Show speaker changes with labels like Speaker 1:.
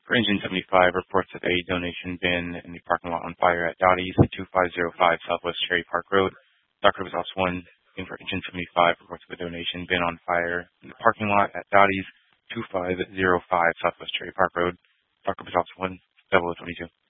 Speaker 1: For Engine 75, reports of a donation bin in the parking lot on fire at Dottie's, 2505 Southwest Cherry Park Road. Dr. Results 1, for Engine 75, reports of a donation bin on fire in the parking lot at Dottie's, 2505 Southwest Cherry Park Road. Dr. Results 1, 0022.